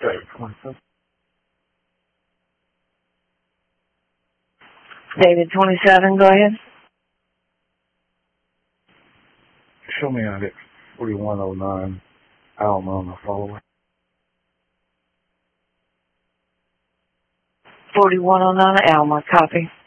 David 27, go ahead. Show me on it. 4109 Alma on the follower. 4109 Alma, copy.